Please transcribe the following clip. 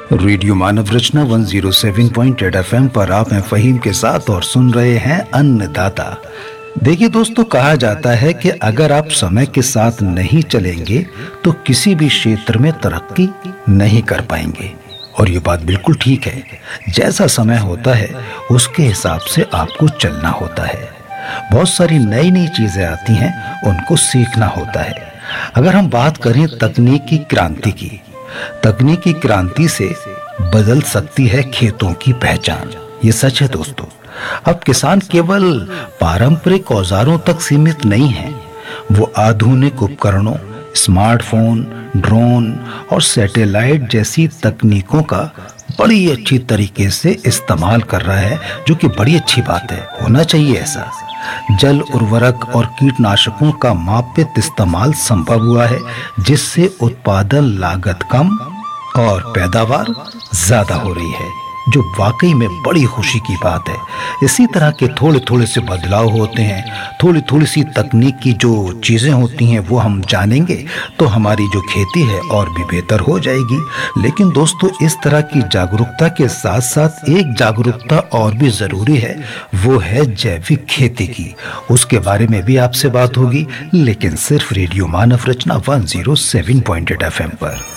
Radio मानव रचना 107.8 FM पर आप हैं फहीम के साथ और सुन रहे हैं अन्नदाता। देखिए दोस्तों, कहा जाता है कि अगर आप समय के साथ नहीं चलेंगे तो किसी भी क्षेत्र में तरक्की नहीं कर पाएंगे। और ये बात बिल्कुल ठीक है। जैसा समय होता है उसके हिसाब से आपको चलना होता है। बहुत सारी नई नई चीजें आती हैं, उनको सीखना होता है। अगर हम बात करें तकनीकी क्रांति की, तकनीकी क्रांति से बदल सकती है खेतों की पहचान। ये सच है दोस्तों। अब किसान केवल पारंपरिक औजारों तक सीमित नहीं है, वो आधुनिक उपकरणों, स्मार्टफोन, ड्रोन और सैटेलाइट जैसी तकनीकों का बड़ी अच्छी तरीके से इस्तेमाल कर रहा है, जो कि बड़ी अच्छी बात है। होना चाहिए ऐसा। जल, उर्वरक और कीटनाशकों का मापित इस्तेमाल संभव हुआ है, जिससे उत्पादन लागत कम और पैदावार ज्यादा हो रही है, जो वाकई में बड़ी खुशी की बात है। इसी तरह के थोड़े थोड़े से बदलाव होते हैं, थोड़ी थोड़ी सी तकनीक की जो चीजें होती हैं वो हम जानेंगे तो हमारी जो खेती है और भी बेहतर हो जाएगी। लेकिन दोस्तों, इस तरह की जागरूकता के साथ साथ एक जागरूकता और भी जरूरी है, वो है जैविक खेती की। उसके बारे में भी आपसे बात होगी, लेकिन सिर्फ रेडियो मानव रचना 107.8 FM पर।